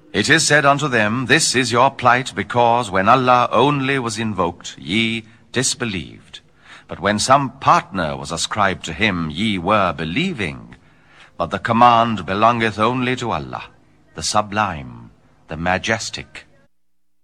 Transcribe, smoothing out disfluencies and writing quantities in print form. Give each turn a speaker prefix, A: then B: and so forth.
A: It is said unto them, This is your plight, because when Allah only was invoked, ye disbelieved. But when some partner was ascribed to him, ye were believing. But the command belongeth only to Allah, the sublime, the majestic,